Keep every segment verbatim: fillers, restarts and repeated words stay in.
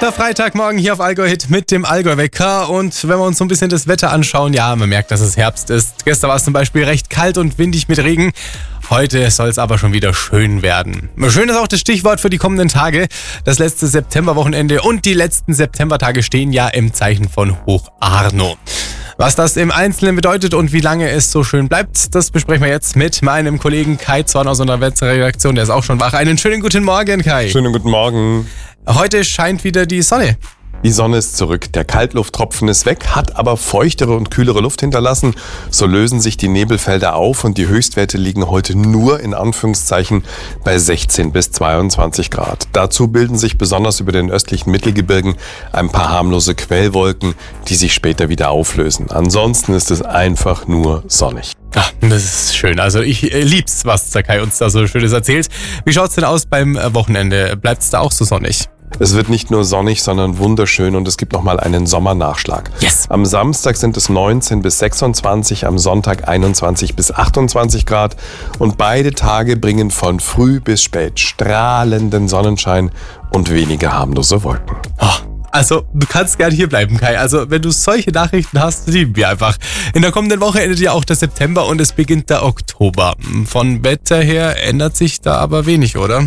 Der Freitagmorgen hier auf Allgäu Hit mit dem Allgäu-Wecker. Und wenn wir uns so ein bisschen das Wetter anschauen, ja, man merkt, dass es Herbst ist. Gestern war es zum Beispiel recht kalt und windig mit Regen. Heute soll es aber schon wieder schön werden. Schön ist auch das Stichwort für die kommenden Tage. Das letzte Septemberwochenende und die letzten Septembertage stehen ja im Zeichen von Hoch Arno. Was das im Einzelnen bedeutet und wie lange es so schön bleibt, das besprechen wir jetzt mit meinem Kollegen Kai Zorn aus unserer Wetterredaktion. Der ist auch schon wach. Einen schönen guten Morgen, Kai. Schönen guten Morgen. Heute scheint wieder die Sonne. Die Sonne ist zurück, der Kaltlufttropfen ist weg, hat aber feuchtere und kühlere Luft hinterlassen. So lösen sich die Nebelfelder auf und die Höchstwerte liegen heute nur in Anführungszeichen bei sechzehn bis zweiundzwanzig Grad. Dazu bilden sich besonders über den östlichen Mittelgebirgen ein paar harmlose Quellwolken, die sich später wieder auflösen. Ansonsten ist es einfach nur sonnig. Ach, das ist schön. Also ich äh, lieb's, was der Kai uns da so Schönes erzählt. Wie schaut's denn aus beim äh, Wochenende? Bleibt's da auch so sonnig? Es wird nicht nur sonnig, sondern wunderschön und es gibt nochmal einen Sommernachschlag. Yes. Am Samstag sind es neunzehn bis sechsundzwanzig, am Sonntag einundzwanzig bis achtundzwanzig Grad und beide Tage bringen von früh bis spät strahlenden Sonnenschein und wenige harmlose Wolken. Oh. Also, du kannst gerne hier bleiben, Kai. Also, wenn du solche Nachrichten hast, lieben wir einfach. In der kommenden Woche endet ja auch der September und es beginnt der Oktober. Von Wetter her ändert sich da aber wenig, oder?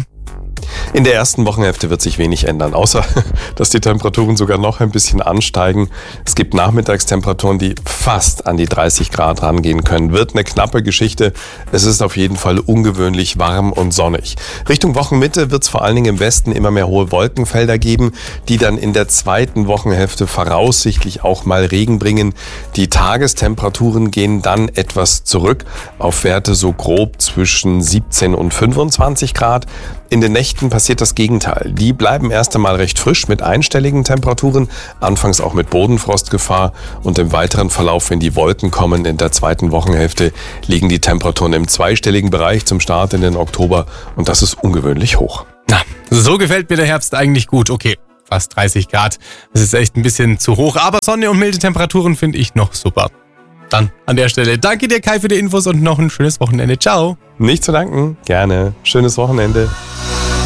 In der ersten Wochenhälfte wird sich wenig ändern, außer dass die Temperaturen sogar noch ein bisschen ansteigen. Es gibt Nachmittagstemperaturen, die fast an die dreißig Grad rangehen können. Wird eine knappe Geschichte. Es ist auf jeden Fall ungewöhnlich warm und sonnig. Richtung Wochenmitte wird es vor allen Dingen im Westen immer mehr hohe Wolkenfelder geben, die dann in der zweiten Wochenhälfte voraussichtlich auch mal Regen bringen. Die Tagestemperaturen gehen dann etwas zurück auf Werte so grob zwischen siebzehn und fünfundzwanzig Grad. In den Nächten passiert das Gegenteil. Die bleiben erst einmal recht frisch mit einstelligen Temperaturen, anfangs auch mit Bodenfrostgefahr und im weiteren Verlauf, wenn die Wolken kommen, in der zweiten Wochenhälfte liegen die Temperaturen im zweistelligen Bereich zum Start in den Oktober und das ist ungewöhnlich hoch. Na, so gefällt mir der Herbst eigentlich gut. Okay, fast dreißig Grad. Das ist echt ein bisschen zu hoch, aber Sonne und milde Temperaturen finde ich noch super. Dann an der Stelle danke dir, Kai, für die Infos und noch ein schönes Wochenende. Ciao. Nicht zu danken. Gerne. Schönes Wochenende.